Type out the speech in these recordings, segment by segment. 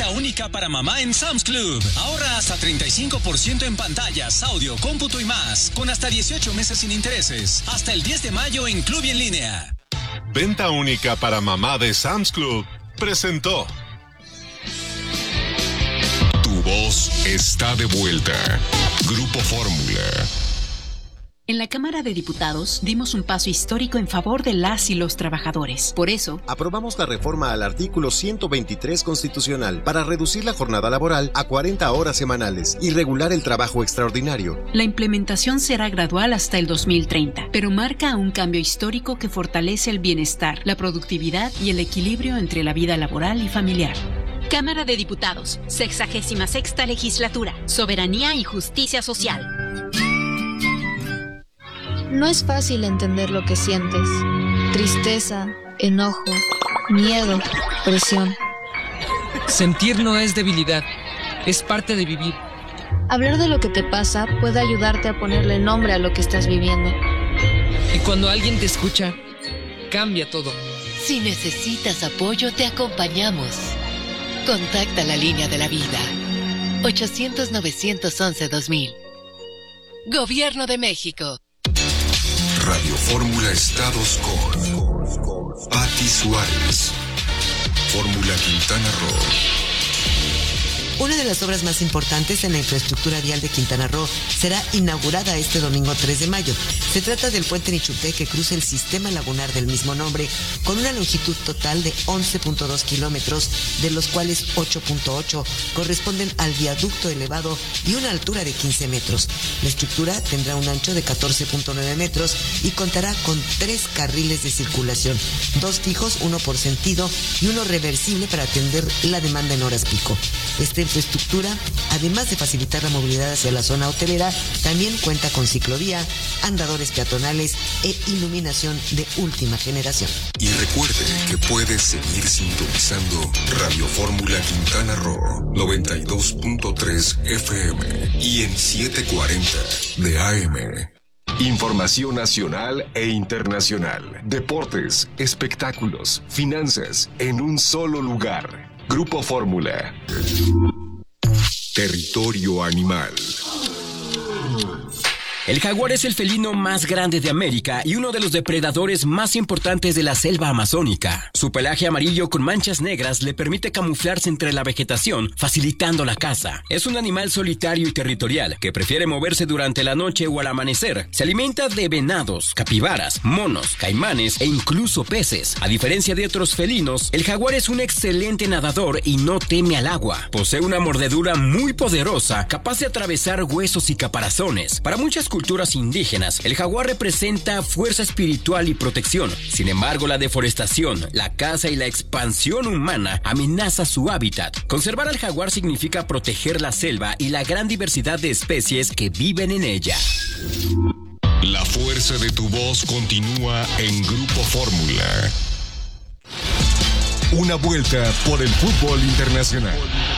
Venta única para mamá en Sam's Club. Ahorra hasta 35% en pantallas, audio, cómputo y más, con hasta 18 meses sin intereses. Hasta el 10 de mayo en Club y en línea. Venta única para mamá de Sam's Club presentó. Tu voz está de vuelta. Grupo Fórmula. En la Cámara de Diputados dimos un paso histórico en favor de las y los trabajadores. Por eso, aprobamos la reforma al artículo 123 constitucional para reducir la jornada laboral a 40 horas semanales y regular el trabajo extraordinario. La implementación será gradual hasta el 2030, pero marca un cambio histórico que fortalece el bienestar, la productividad y el equilibrio entre la vida laboral y familiar. Cámara de Diputados, 66ª Legislatura, Soberanía y Justicia Social. No es fácil entender lo que sientes. Tristeza, enojo, miedo, presión. Sentir no es debilidad, es parte de vivir. Hablar de lo que te pasa puede ayudarte a ponerle nombre a lo que estás viviendo. Y cuando alguien te escucha, cambia todo. Si necesitas apoyo, te acompañamos. Contacta la línea de la vida. 800-911-2000. Gobierno de México. Radio Fórmula Estados con Pati Suárez. Fórmula Quintana Roo. Una de las obras más importantes en la infraestructura vial de Quintana Roo será inaugurada este domingo 3 de mayo. Se trata del puente Nichupté que cruza el sistema lagunar del mismo nombre con una longitud total de 11.2 kilómetros, de los cuales 8.8 corresponden al viaducto elevado y una altura de 15 metros. La estructura tendrá un ancho de 14.9 metros y contará con 3 carriles de circulación, 2 fijos, uno por sentido y uno reversible para atender la demanda en horas pico. Esta infraestructura, además de facilitar la movilidad hacia la zona hotelera, también cuenta con ciclovía, andadores peatonales e iluminación de última generación. Y recuerde que puede seguir sintonizando Radio Fórmula Quintana Roo 92.3 FM y en 740 de AM. Información nacional e internacional, deportes, espectáculos, finanzas, en un solo lugar. Grupo Fórmula. Territorio animal. El jaguar es el felino más grande de América y uno de los depredadores más importantes de la selva amazónica. Su pelaje amarillo con manchas negras le permite camuflarse entre la vegetación, facilitando la caza. Es un animal solitario y territorial que prefiere moverse durante la noche o al amanecer. Se alimenta de venados, capibaras, monos, caimanes e incluso peces. A diferencia de otros felinos, el jaguar es un excelente nadador y no teme al agua. Posee una mordedura muy poderosa, capaz de atravesar huesos y caparazones. Para muchas culturas indígenas, el jaguar representa fuerza espiritual y protección. Sin embargo, la deforestación, la caza y la expansión humana amenaza su hábitat. Conservar al jaguar significa proteger la selva y la gran diversidad de especies que viven en ella. La fuerza de tu voz continúa en Grupo Fórmula. Una vuelta por el fútbol internacional.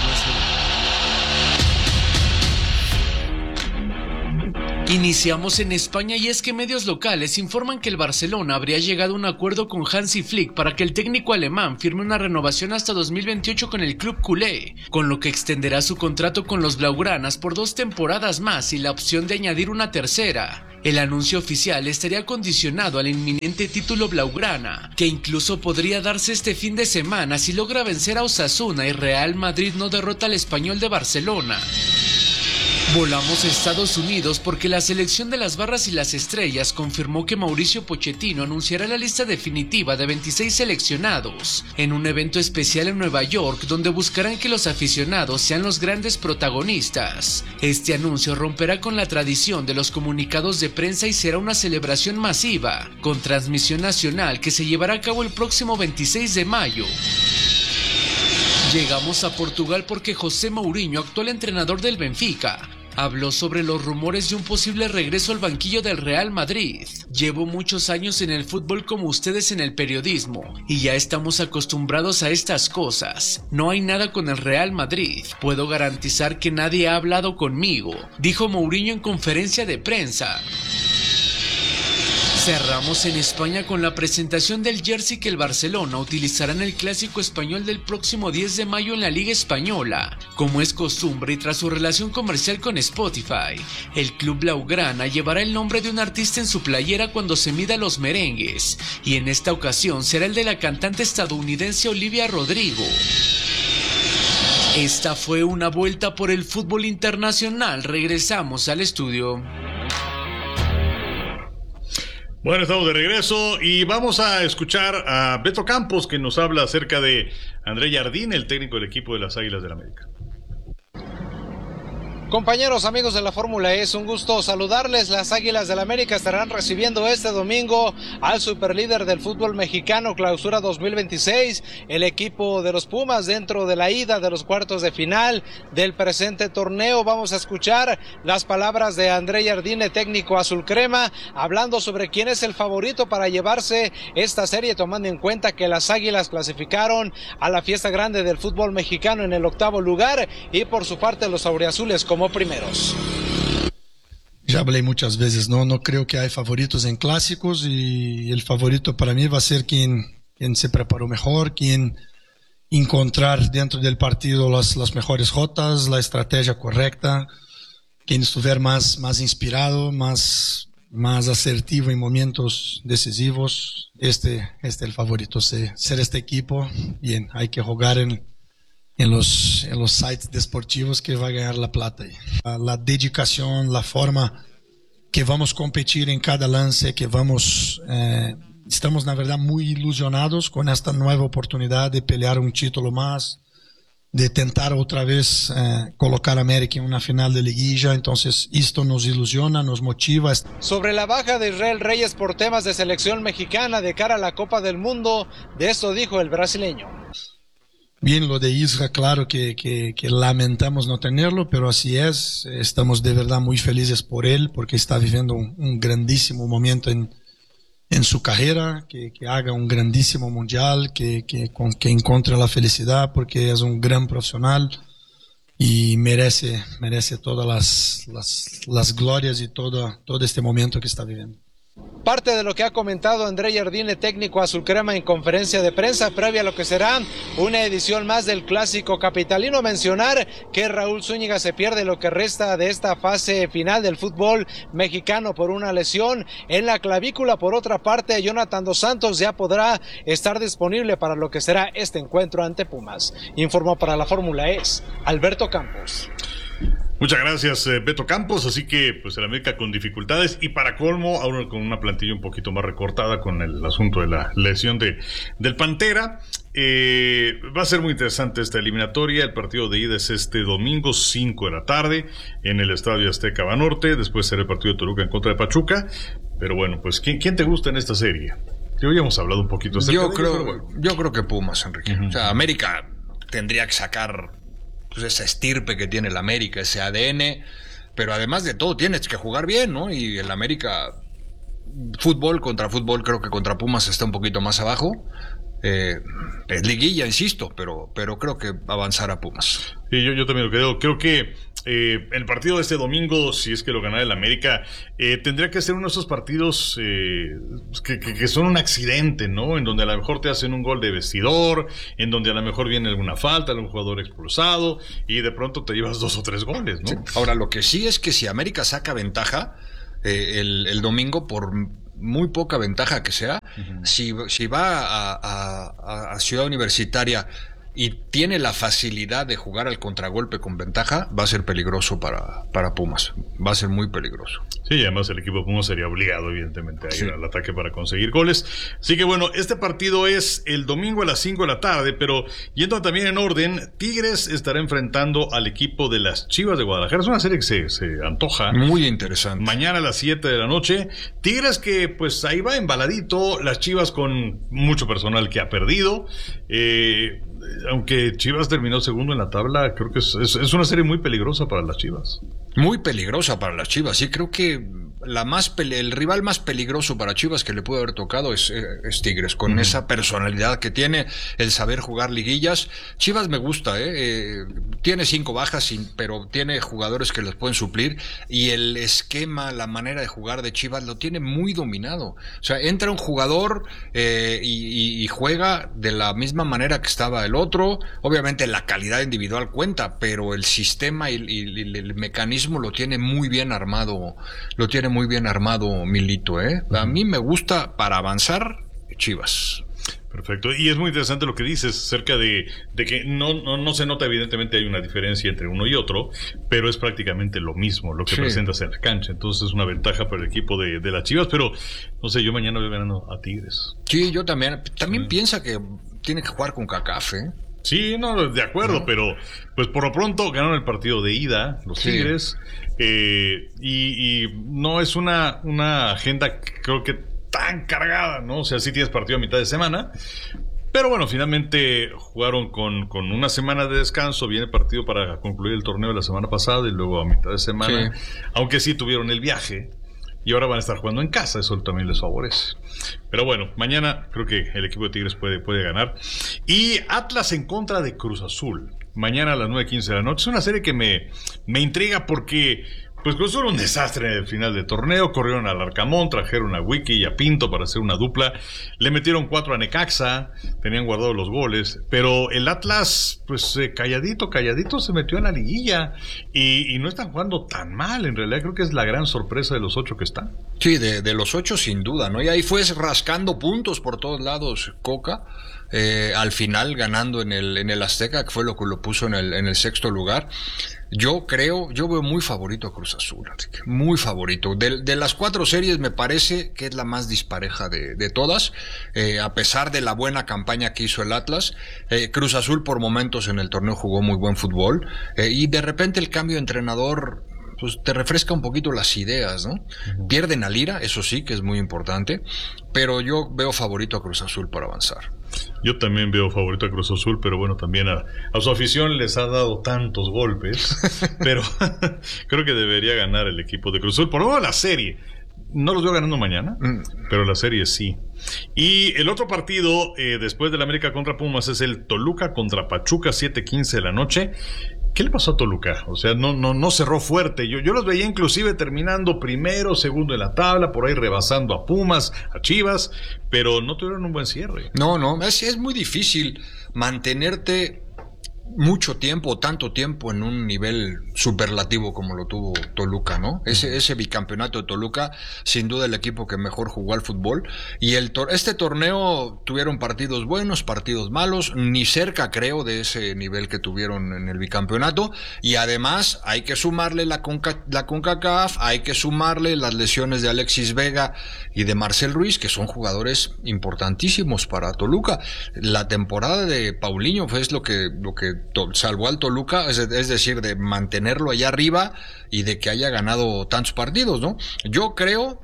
Iniciamos en España y es que medios locales informan que el Barcelona habría llegado a un acuerdo con Hansi Flick para que el técnico alemán firme una renovación hasta 2028 con el club culé, con lo que extenderá su contrato con los blaugranas por 2 temporadas más y la opción de añadir una tercera. El anuncio oficial estaría condicionado al inminente título blaugrana, que incluso podría darse este fin de semana si logra vencer a Osasuna y Real Madrid no derrota al Español de Barcelona. Volamos a Estados Unidos porque la selección de las Barras y las Estrellas confirmó que Mauricio Pochettino anunciará la lista definitiva de 26 seleccionados en un evento especial en Nueva York donde buscarán que los aficionados sean los grandes protagonistas. Este anuncio romperá con la tradición de los comunicados de prensa y será una celebración masiva con transmisión nacional que se llevará a cabo el próximo 26 de mayo. Llegamos a Portugal porque José Mourinho, actual entrenador del Benfica, habló sobre los rumores de un posible regreso al banquillo del Real Madrid. Llevo muchos años en el fútbol como ustedes en el periodismo y ya estamos acostumbrados a estas cosas. No hay nada con el Real Madrid. Puedo garantizar que nadie ha hablado conmigo, dijo Mourinho en conferencia de prensa. Cerramos en España con la presentación del jersey que el Barcelona utilizará en el Clásico Español del próximo 10 de mayo en la Liga Española. Como es costumbre y tras su relación comercial con Spotify, el club blaugrana llevará el nombre de un artista en su playera cuando se mida los merengues, y en esta ocasión será el de la cantante estadounidense Olivia Rodrigo. Esta fue una vuelta por el fútbol internacional. Regresamos al estudio. Bueno, estamos de regreso y vamos a escuchar a Beto Campos, que nos habla acerca de André Jardine, el técnico del equipo de las Águilas del América. Compañeros, amigos de la Fórmula E, es un gusto saludarles. Las Águilas del América estarán recibiendo este domingo al superlíder del fútbol mexicano Clausura 2026, el equipo de los Pumas, dentro de la ida de los cuartos de final del presente torneo. Vamos a escuchar las palabras de André Jardine, técnico azul crema, hablando sobre quién es el favorito para llevarse esta serie, tomando en cuenta que las Águilas clasificaron a la fiesta grande del fútbol mexicano en el 8º lugar, y por su parte los auriazules como primeros. Ya hablé muchas veces, no creo que hay favoritos en clásicos, y el favorito para mí va a ser quien se preparó mejor, quien encontrar dentro del partido las mejores jotas, la estrategia correcta, quien estuviera más inspirado, más asertivo en momentos decisivos. Este es el favorito, ser este equipo. Bien, hay que jugar en los sites deportivos que va a ganar la plata. La dedicación, la forma que vamos a competir en cada lance, que estamos na verdad muy ilusionados con esta nueva oportunidad de pelear un título más, de tentar otra vez colocar a América en una final de liguilla. Entonces esto nos ilusiona, nos motiva. Sobre la baja de Israel Reyes por temas de selección mexicana de cara a la Copa del Mundo, de esto dijo el brasileño. Bien, lo de Isra, claro que lamentamos no tenerlo, pero así es. Estamos de verdad muy felices por él, porque está viviendo un grandísimo momento en su carrera, que haga un grandísimo mundial, que encuentre la felicidad, porque es un gran profesional y merece todas las glorias y todo este momento que está viviendo. Parte de lo que ha comentado André Jardine, técnico azul crema, en conferencia de prensa previa a lo que será una edición más del Clásico Capitalino. Mencionar que Raúl Zúñiga se pierde lo que resta de esta fase final del fútbol mexicano por una lesión en la clavícula. Por otra parte, Jonathan Dos Santos ya podrá estar disponible para lo que será este encuentro ante Pumas. Informó para la Fórmula E Alberto Campos. Muchas gracias, Beto Campos. Así que pues el América con dificultades, y para colmo ahora con una plantilla un poquito más recortada con el asunto de la lesión del Pantera. Va a ser muy interesante esta eliminatoria. El partido de ida es este domingo 5 de la tarde en el Estadio Azteca Banorte. Después será el partido de Toluca en contra de Pachuca. Pero bueno, pues ¿quién te gusta en esta serie? Ya habíamos hablado un poquito yo creo que Pumas, Enrique. O sea, América tendría que sacar pues esa estirpe que tiene el América, ese ADN, pero además de todo tienes que jugar bien, ¿no? Y el América, fútbol contra fútbol, creo que contra Pumas está un poquito más abajo. Es liguilla, insisto, pero creo que avanzará Pumas. Sí, yo también lo creo. Creo que el partido de este domingo, si es que lo gana el América, tendría que ser uno de esos partidos que son un accidente, ¿no? En donde a lo mejor te hacen un gol de vestidor, en donde a lo mejor viene alguna falta, algún jugador expulsado, y de pronto te llevas 2 o 3 goles, ¿no? Sí. Ahora, lo que sí es que si América saca ventaja el domingo, por muy poca ventaja que sea, si va a Ciudad Universitaria y tiene la facilidad de jugar al contragolpe con ventaja, va a ser peligroso para Pumas. Va a ser muy peligroso. Sí, además el equipo de Pumas sería obligado, evidentemente, a ir al ataque para conseguir goles. Así que bueno, este partido es el domingo a las 5 de la tarde, pero yendo también en orden, Tigres estará enfrentando al equipo de las Chivas de Guadalajara. Es una serie que se antoja. Muy interesante. Mañana a las 7 de la noche. Tigres que pues ahí va embaladito, las Chivas con mucho personal que ha perdido. Aunque Chivas terminó segundo en la tabla, creo que es una serie muy peligrosa para las Chivas. Muy peligrosa para las Chivas, sí, creo que el rival más peligroso para Chivas que le pudo haber tocado es Tigres, con esa personalidad que tiene, el saber jugar liguillas. Chivas me gusta, tiene 5 bajas, pero tiene jugadores que los pueden suplir, y el esquema, la manera de jugar de Chivas lo tiene muy dominado. O sea, entra un jugador y juega de la misma manera que estaba el otro. Obviamente la calidad individual cuenta, pero el sistema y el mecanismo lo tiene muy bien armado, Milito, A mí me gusta para avanzar Chivas. Perfecto, y es muy interesante lo que dices acerca de que no se nota, evidentemente hay una diferencia entre uno y otro, pero es prácticamente lo mismo lo que presentas en la cancha, entonces es una ventaja para el equipo de las Chivas, pero no sé, yo mañana voy ganando a Tigres. Sí, yo también piensa que tiene que jugar con CACAF, Sí, no, de acuerdo, pero pues por lo pronto ganaron el partido de ida los Tigres, y no es una agenda, creo que tan cargada, ¿no? O sea, sí tienes partido a mitad de semana, pero bueno, finalmente jugaron con una semana de descanso, viene partido para concluir el torneo de la semana pasada y luego a mitad de semana, aunque sí tuvieron el viaje y ahora van a estar jugando en casa, eso también les favorece. Pero bueno, mañana creo que el equipo de Tigres puede ganar. Y Atlas en contra de Cruz Azul, mañana a las 9:15 de la noche. Es una serie que me intriga porque pues Cruz Azul un desastre en el final de torneo, corrieron al Arcamón, trajeron a Wiki y a Pinto para hacer una dupla, le metieron 4 a Necaxa, tenían guardados los goles, pero el Atlas, pues calladito se metió en la liguilla y no están jugando tan mal, en realidad creo que es la gran sorpresa de los 8 que están. Sí, de los 8 sin duda, ¿no? Y ahí fue rascando puntos por todos lados Coca, al final ganando en el Azteca, que fue lo que lo puso en el 6º lugar. Yo veo muy favorito a Cruz Azul, muy favorito. De las 4 series me parece que es la más dispareja de todas, a pesar de la buena campaña que hizo el Atlas. Cruz Azul por momentos en el torneo jugó muy buen fútbol, y de repente el cambio de entrenador pues te refresca un poquito las ideas, ¿no? Pierden a Lira, eso sí que es muy importante, pero yo veo favorito a Cruz Azul para avanzar. Yo también veo favorito a Cruz Azul, pero bueno, también a su afición les ha dado tantos golpes, pero creo que debería ganar el equipo de Cruz Azul, por lo menos la serie. No los veo ganando mañana, pero la serie sí. Y el otro partido, después del América contra Pumas, es el Toluca contra Pachuca, 7:15 de la noche. ¿Qué le pasó a Toluca? O sea, no cerró fuerte. Yo los veía inclusive terminando primero, segundo en la tabla, por ahí rebasando a Pumas, a Chivas, pero no tuvieron un buen cierre. No, es muy difícil mantenerte mucho tiempo, tanto tiempo en un nivel superlativo como lo tuvo Toluca, ¿no? Ese bicampeonato de Toluca, sin duda el equipo que mejor jugó al fútbol, y este torneo tuvieron partidos buenos, partidos malos, ni cerca creo de ese nivel que tuvieron en el bicampeonato, y además hay que sumarle la CONCACAF, hay que sumarle las lesiones de Alexis Vega y de Marcel Ruiz, que son jugadores importantísimos para Toluca. La temporada de Paulinho fue lo que salvó al Toluca, es decir, de mantenerlo allá arriba y de que haya ganado tantos partidos, ¿no? Yo creo,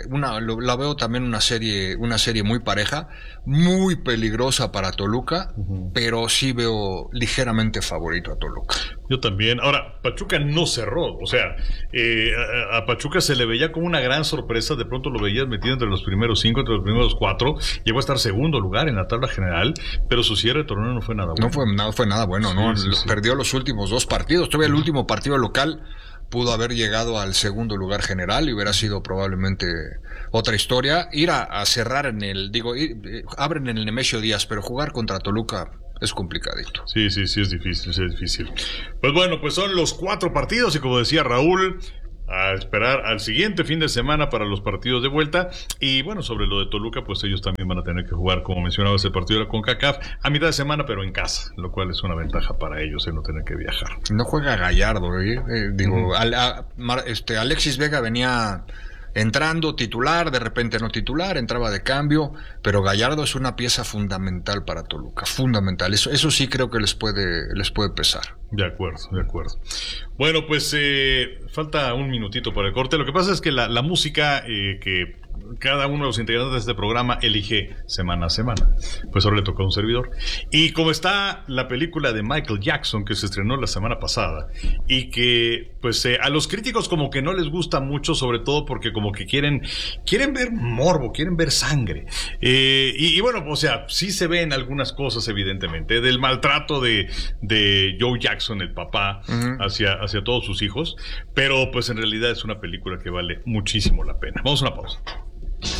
la veo también una serie muy pareja, muy peligrosa para Toluca, pero sí veo ligeramente favorito a Toluca. Yo también. Ahora, Pachuca no cerró, o sea, a Pachuca se le veía como una gran sorpresa, de pronto lo veías metido entre los primeros 5, entre los primeros 4, llegó a estar segundo lugar en la tabla general, pero su cierre de torneo no fue nada bueno. No fue nada bueno, ¿no? Sí. Perdió los últimos 2 partidos, todavía el último partido local pudo haber llegado al segundo lugar general y hubiera sido probablemente otra historia. Ir a cerrar abren en el Nemesio Díaz, pero jugar contra Toluca es complicadito. Sí, es difícil. Pues bueno, pues son los 4 partidos y como decía Raúl, a esperar al siguiente fin de semana para los partidos de vuelta. Y bueno, sobre lo de Toluca, pues ellos también van a tener que jugar, como mencionabas, el partido de la CONCACAF a mitad de semana, pero en casa, lo cual es una ventaja para ellos, no tener que viajar. No juega Gallardo, Alexis Vega venía entrando titular, de repente no titular, entraba de cambio, pero Gallardo es una pieza fundamental para Toluca, fundamental. Eso sí creo que les puede pesar. De acuerdo. Bueno, pues falta un minutito para el corte. Lo que pasa es que la música que cada uno de los integrantes de este programa elige semana a semana. Pues ahora le tocó a un servidor. Y como está la película de Michael Jackson que se estrenó la semana pasada y que pues a los críticos como que no les gusta mucho, sobre todo porque como que quieren ver morbo, quieren ver sangre. Y bueno, o sea, sí se ven algunas cosas evidentemente del maltrato de Joe Jackson, el papá, hacia todos sus hijos, pero pues en realidad es una película que vale muchísimo la pena. Vamos a una pausa.